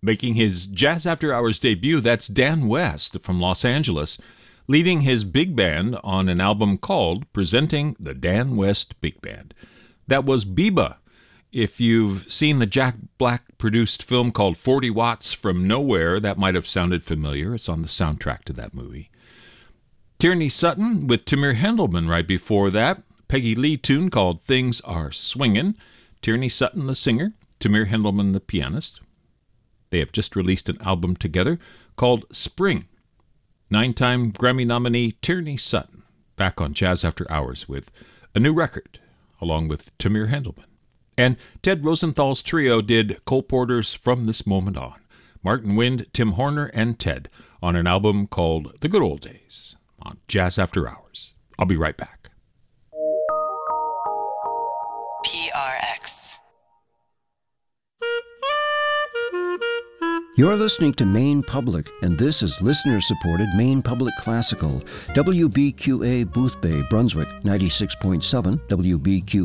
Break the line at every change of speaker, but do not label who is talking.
Making his Jazz After Hours debut, that's Dan West from Los Angeles, leading his big band on an album called Presenting the Dan West Big Band. That was Biba. If you've seen the Jack Black-produced film called 40 Watts from Nowhere, that might have sounded familiar. It's on the soundtrack to that movie. Tierney Sutton with Tamir Hendelman right before that. Peggy Lee tune called Things Are Swingin'. Tierney Sutton, the singer. Tamir Hendelman, the pianist. They have just released an album together called Spring. 9-time Grammy nominee Tierney Sutton back on Jazz After Hours with a new record, along with Tamir Hendelman. And Ted Rosenthal's trio did Cole Porter's From This Moment On. Martin Wind, Tim Horner, and Ted on an album called The Good Old Days on Jazz After Hours. I'll be right back.
PRX.
You're listening to Maine Public, and this is listener-supported Maine Public Classical. WBQA Boothbay, Brunswick, 96.7, WBQA